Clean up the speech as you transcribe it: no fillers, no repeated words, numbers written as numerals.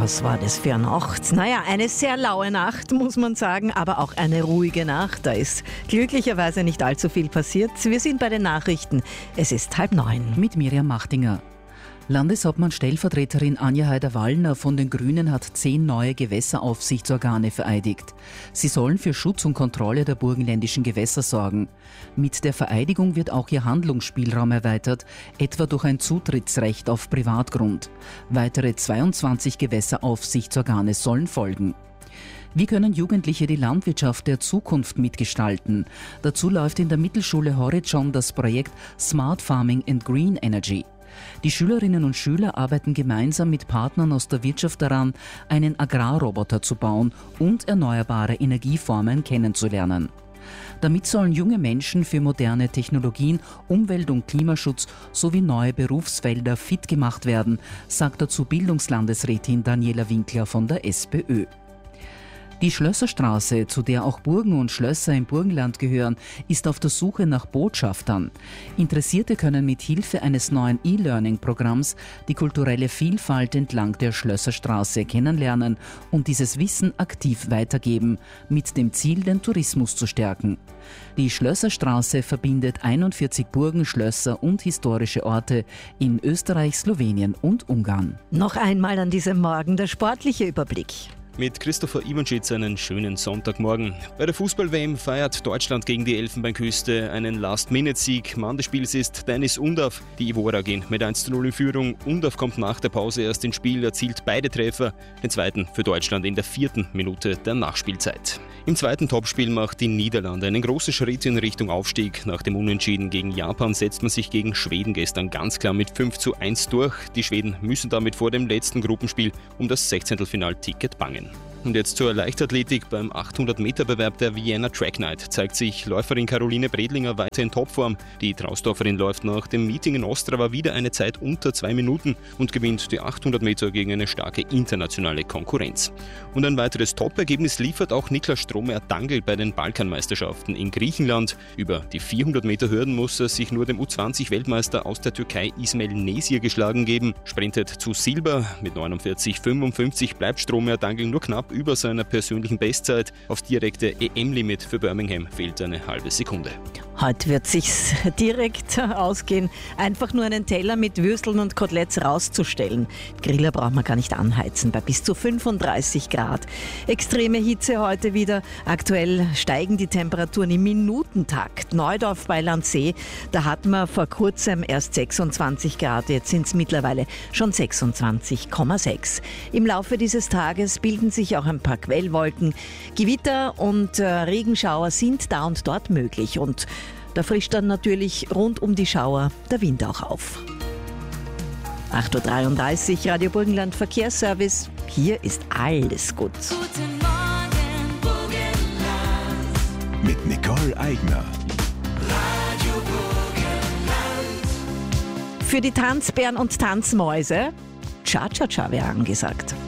Was war das für eine Nacht? Naja, eine sehr laue Nacht, muss man sagen, aber auch eine ruhige Nacht. Da ist glücklicherweise nicht allzu viel passiert. Wir sind bei den Nachrichten. Es ist 8:30. Mit Miriam Machtinger. Landeshauptmann-Stellvertreterin Anja Haider-Wallner von den Grünen hat 10 neue Gewässeraufsichtsorgane vereidigt. Sie sollen für Schutz und Kontrolle der burgenländischen Gewässer sorgen. Mit der Vereidigung wird auch ihr Handlungsspielraum erweitert, etwa durch ein Zutrittsrecht auf Privatgrund. Weitere 22 Gewässeraufsichtsorgane sollen folgen. Wie können Jugendliche die Landwirtschaft der Zukunft mitgestalten? Dazu läuft in der Mittelschule Horizon das Projekt Smart Farming and Green Energy. Die Schülerinnen und Schüler arbeiten gemeinsam mit Partnern aus der Wirtschaft daran, einen Agrarroboter zu bauen und erneuerbare Energieformen kennenzulernen. Damit sollen junge Menschen für moderne Technologien, Umwelt- und Klimaschutz sowie neue Berufsfelder fit gemacht werden, sagt dazu Bildungslandesrätin Daniela Winkler von der SPÖ. Die Schlösserstraße, zu der auch Burgen und Schlösser im Burgenland gehören, ist auf der Suche nach Botschaftern. Interessierte können mit Hilfe eines neuen E-Learning-Programms die kulturelle Vielfalt entlang der Schlösserstraße kennenlernen und dieses Wissen aktiv weitergeben, mit dem Ziel, den Tourismus zu stärken. Die Schlösserstraße verbindet 41 Burgen, Schlösser und historische Orte in Österreich, Slowenien und Ungarn. Noch einmal an diesem Morgen der sportliche Überblick. Mit Christopher Iwanschitz einen schönen Sonntagmorgen. Bei der Fußball-WM feiert Deutschland gegen die Elfenbeinküste einen Last-Minute-Sieg. Mann des Spiels ist Dennis Undav. Die Ivorer gehen mit 1:0 in Führung. Undav kommt nach der Pause erst ins Spiel, erzielt beide Treffer. Den zweiten für Deutschland in der 4. Minute der Nachspielzeit. Im zweiten Topspiel macht die Niederlande einen großen Schritt in Richtung Aufstieg. Nach dem Unentschieden gegen Japan setzt man sich gegen Schweden gestern ganz klar mit 5:1 durch. Die Schweden müssen damit vor dem letzten Gruppenspiel um das 16-Final-Ticket bangen. Und jetzt zur Leichtathletik. Beim 800-Meter-Bewerb der Vienna Track Night zeigt sich Läuferin Caroline Bredlinger weiter in Topform. Die Trausdorferin läuft nach dem Meeting in Ostrava wieder eine Zeit unter 2 Minuten und gewinnt die 800 Meter gegen eine starke internationale Konkurrenz. Und ein weiteres Top-Ergebnis liefert auch Niklas Stromer-Dangl bei den Balkanmeisterschaften in Griechenland. Über die 400 Meter Hürden muss er sich nur dem U20-Weltmeister aus der Türkei Ismail Nesir geschlagen geben. Sprintet zu Silber. Mit 49,55 bleibt Stromer-Dangl nur knapp über seiner persönlichen Bestzeit. Aufs direkte EM-Limit für Birmingham fehlt eine halbe Sekunde. Heute wird sich's direkt ausgehen, einfach nur einen Teller mit Würsteln und Koteletts rauszustellen. Griller braucht man gar nicht anheizen, bei bis zu 35 Grad. Extreme Hitze heute wieder. Aktuell steigen die Temperaturen im Minutentakt. Neudorf bei Landsee, da hatten wir vor kurzem erst 26 Grad, jetzt sind es mittlerweile schon 26,6. Im Laufe dieses Tages bilden sich auch ein paar Quellwolken. Gewitter und Regenschauer sind da und dort möglich und da frischt dann natürlich rund um die Schauer der Wind auch auf. 8:33 Uhr, Radio Burgenland Verkehrsservice. Hier ist alles gut. Guten Morgen, Burgenland. Mit Nicole Eigner. Radio Burgenland. Für die Tanzbären und Tanzmäuse, Cha-Cha-Cha wäre angesagt.